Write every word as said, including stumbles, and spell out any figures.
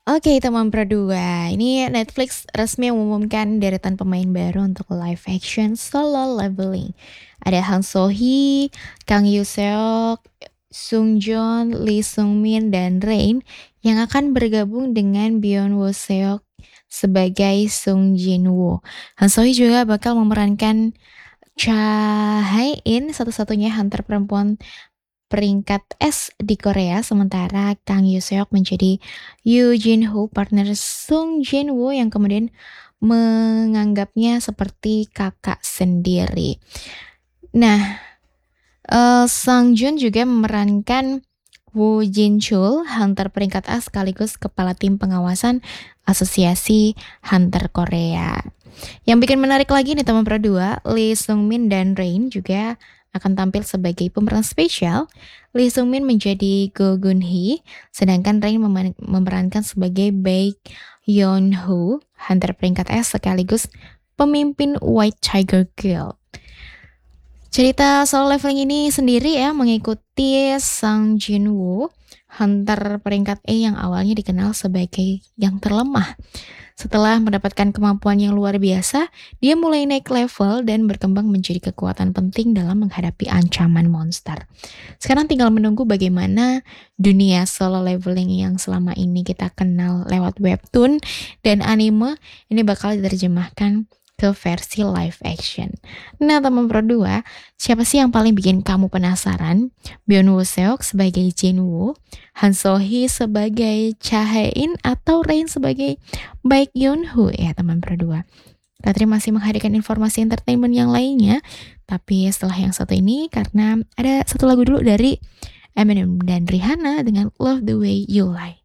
Oke teman Pro dua, ini Netflix resmi mengumumkan deretan pemain baru untuk live action Solo Leveling. Ada Han So-hee, Kang Yoo-seok, Sung Joon, Lee Sung Min, dan Rain yang akan bergabung dengan Byeon Woo-seok sebagai Sung Jin Woo. Han So-hee juga bakal memerankan Cha Hae-in, satu-satunya hunter perempuan peringkat S di Korea, sementara Kang Yoo-seok menjadi Yoo Jin-ho, partner Sung Jin-woo yang kemudian menganggapnya seperti kakak sendiri. Nah, uh, Sang Jun juga memerankan Woo Jin-chul, hunter peringkat A sekaligus kepala tim pengawasan Asosiasi Hunter Korea. Yang bikin menarik lagi nih teman Pro dua, Lee Sung Min dan Rain juga akan tampil sebagai pemeran spesial. Lee Sung Min menjadi Go Gun Hee, sedangkan Rain mem- memerankan sebagai Baek Yeon Ho, hunter peringkat S sekaligus pemimpin White Tiger Guild. Cerita Solo Leveling ini sendiri ya mengikuti Sang Jin Woo, hunter peringkat E yang awalnya dikenal sebagai yang terlemah. Setelah mendapatkan kemampuan yang luar biasa, dia mulai naik level dan berkembang menjadi kekuatan penting dalam menghadapi ancaman monster. Sekarang tinggal menunggu bagaimana dunia Solo Leveling yang selama ini kita kenal lewat webtoon dan anime ini bakal diterjemahkan ke versi live action. Nah teman Pro dua, siapa sih yang paling bikin kamu penasaran? Byeon Woo-seok sebagai Jin Woo, Han So-hee sebagai Cha Hae-in, atau Rain sebagai Baek Yeon-ho ya teman Pro dua? Ratri masih menghadirkan informasi entertainment yang lainnya, tapi setelah yang satu ini karena ada satu lagu dulu dari Eminem dan Rihanna dengan Love the Way You Lie.